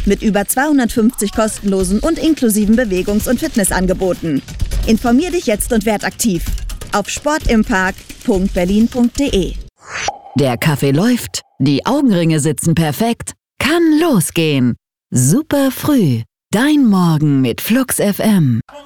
Mit über 250 kostenlosen und inklusiven Bewegungs- und Fitnessangeboten. Informier dich jetzt und werd aktiv auf sportimpark.berlin.de. Der Kaffee läuft, die Augenringe sitzen perfekt. Kann losgehen. Super früh. Dein Morgen mit Flux FM.